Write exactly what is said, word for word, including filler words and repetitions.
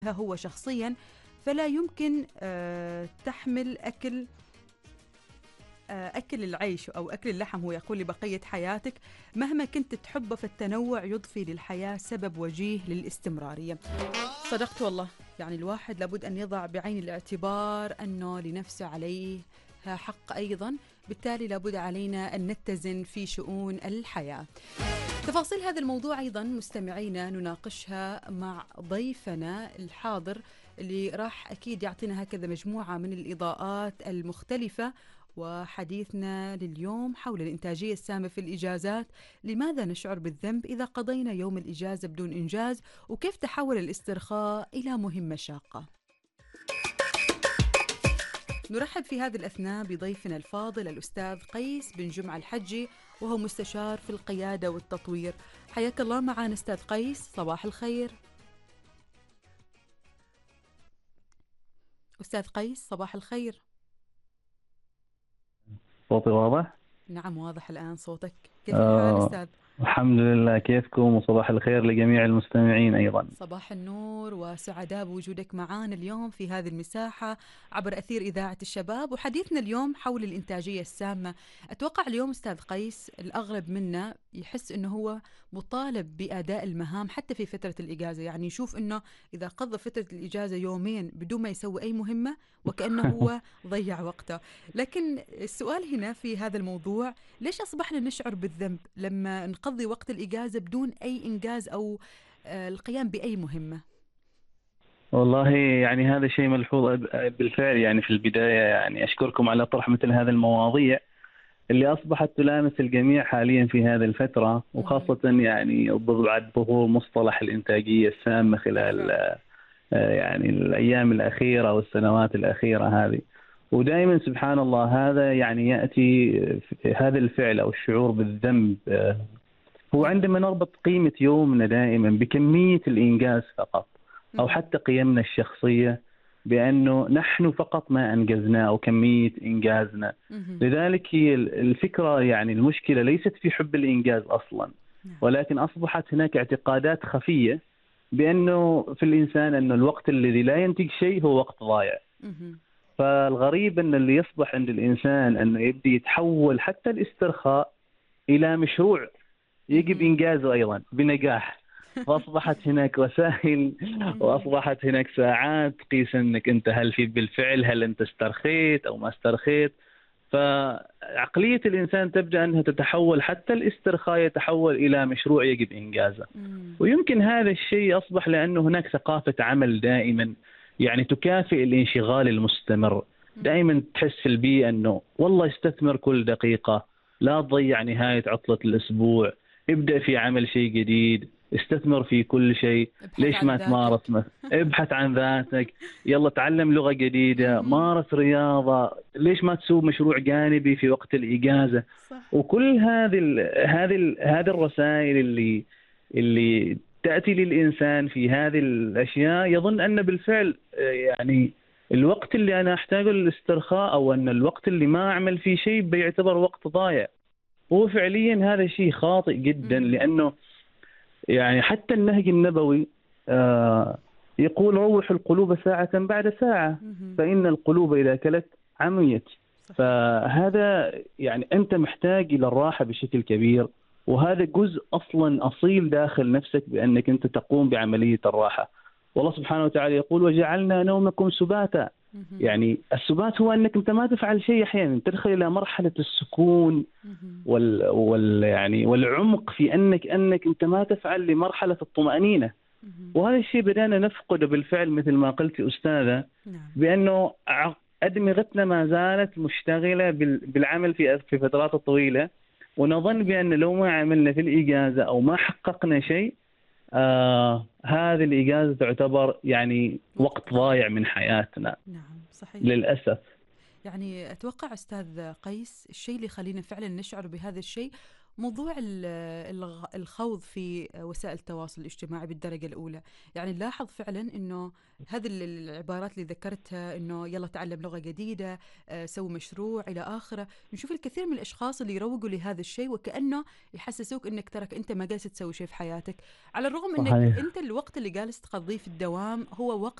هو شخصيا، فلا يمكن آه، تحمل أكل آه، أكل العيش أو أكل اللحم. هو يقول لبقية حياتك مهما كنت تحبه، فالتنوع يضفي للحياة سبب وجيه للاستمرارية. صدقت والله. يعني الواحد لابد أن يضع بعين الاعتبار أنه لنفسه عليه حق أيضا، بالتالي لابد علينا أن نتزن في شؤون الحياة. تفاصيل هذا الموضوع أيضا مستمعينا نناقشها مع ضيفنا الحاضر، اللي راح أكيد يعطينا هكذا مجموعة من الإضاءات المختلفة. وحديثنا لليوم حول الإنتاجية السامة في الإجازات. لماذا نشعر بالذنب إذا قضينا يوم الإجازة بدون إنجاز؟ وكيف تحول الاسترخاء إلى مهمة شاقة؟ نرحب في هذه الأثناء بضيفنا الفاضل الأستاذ قيس بن جمعة الحجي، وهو مستشار في القيادة والتطوير. حياك الله معنا أستاذ قيس، صباح الخير. أستاذ قيس صباح الخير. صوتي واضح؟ نعم واضح الآن صوتك. كيف الحال آه أستاذ؟ الحمد لله، كيفكم؟ وصباح الخير لجميع المستمعين أيضا. صباح النور، وسعداء بوجودك معنا اليوم في هذه المساحة عبر أثير إذاعة الشباب. وحديثنا اليوم حول الإنتاجية السامة. أتوقع اليوم أستاذ قيس الأغلب منا يحس أنه هو مطالب بأداء المهام حتى في فترة الإجازة. يعني يشوف أنه إذا قضى فترة الإجازة يومين بدون ما يسوي أي مهمة وكأنه هو ضيع وقته. لكن السؤال هنا في هذا الموضوع، ليش أصبحنا نشعر بالذنب لما نقضي وقت الإجازة بدون أي إنجاز أو آه، القيام بأي مهمة؟ والله يعني هذا شيء ملحوظ بالفعل. يعني في البداية يعني أشكركم على طرح مثل هذه المواضيع اللي أصبحت تلامس الجميع حاليا في هذه الفترة، مهم. وخاصة يعني بعد ظهور مصطلح الإنتاجية السامة خلال بالفعل. آه، يعني الأيام الأخيرة والسنوات الأخيرة هذه. ودائما سبحان الله هذا يعني يأتي هذا الفعل أو الشعور بالذنب آه، هو نعم. عندما نربط قيمة يومنا دائما بكمية الإنجاز فقط، أو مهم. حتى قيمنا الشخصية بأنه نحن فقط ما أنجزنا أو كمية إنجازنا. مهم. لذلك هي الفكرة، يعني المشكلة ليست في حب الإنجاز أصلا، نعم. ولكن أصبحت هناك اعتقادات خفية بأنه في الإنسان أنه الوقت الذي لا ينتج شيء هو وقت ضايع. مهم. فالغريب أن اللي يصبح عند الإنسان أنه يبدي يتحول حتى الاسترخاء إلى مشروع يجب مهم. إنجازه أيضا بنجاح. فأصبحت هناك وسائل مهم. وأصبحت هناك ساعات تقيس أنك أنت هل في بالفعل هل أنت استرخيت أو ما استرخيت. فعقلية الإنسان تبدأ أنها تتحول، حتى الاسترخاء يتحول إلى مشروع يجب إنجازه. مم. ويمكن هذا الشيء أصبح لأنه هناك ثقافة عمل دائما يعني تكافئ الانشغال المستمر. مم. دائما تحس في البيئة أنه والله استثمر كل دقيقة، لا تضيع نهاية عطلة الأسبوع، ابدأ في عمل شيء جديد، استثمر في كل شيء. ابحث ليش عن ما تمارس ذاتك. مثلا؟ ابحث عن ذاتك، يلا تعلم لغة جديدة، مهم. مارس رياضة، ليش ما تسوي مشروع جانبي في وقت الإجازة؟ صح. وكل هذه ال هذه ال هذه الرسائل اللي اللي تأتي للإنسان في هذه الأشياء يظن أن بالفعل آه، يعني الوقت اللي أنا أحتاجه للاسترخاء أو أن الوقت اللي ما أعمل فيه شيء بيعتبر وقت ضايع. هو فعليا هذا شيء خاطئ جدا، مهم. لأنه يعني حتى النهج النبوي آه، يقول روح القلوب ساعة بعد ساعة، مهم. فإن القلوب إذا كلت عميت. صحيح. فهذا يعني أنت محتاج إلى الراحة بشكل كبير، وهذا جزء أصلا أصيل داخل نفسك بأنك أنت تقوم بعملية الراحة. والله سبحانه وتعالى يقول وجعلنا نومكم سباتا. مهم. يعني السبات هو أنك أنت ما تفعل شيء، أحيانا تدخل إلى مرحلة السكون مهم. وال, وال يعني والعمق في أنك أنك أنت ما تفعل لمرحلة الطمأنينة. مهم. وهذا الشيء بدأنا نفقده بالفعل مثل ما قلت أستاذة، نعم. بأنه ع- أدمغتنا ما زالت مشتغلة بال- بالعمل في في فترات طويلة، ونظن مهم. بأن لو ما عملنا في الإجازة أو ما حققنا شيء آه هذه الإجازة تعتبر يعني وقت وقت ضايع. ضايع من حياتنا نعم صحيح. للأسف. يعني أتوقع أستاذ قيس الشيء اللي يخلينا فعلا نشعر بهذا الشيء موضوع ال- الغ- الخوض في وسائل التواصل الاجتماعي بالدرجة الأولى، يعني نلاحظ فعلا أنه هذه ال- العبارات اللي ذكرتها، أنه يلا تعلم لغة جديدة، آه، سوي مشروع إلى آخره. نشوف الكثير من الأشخاص اللي يروجوا لهذا الشيء وكأنه يحسسوك أنك ترك أنت ما جالس تسوي شيء في حياتك، على الرغم أنك صحيح. أنت الوقت اللي جالس تقضيه في الدوام هو وقت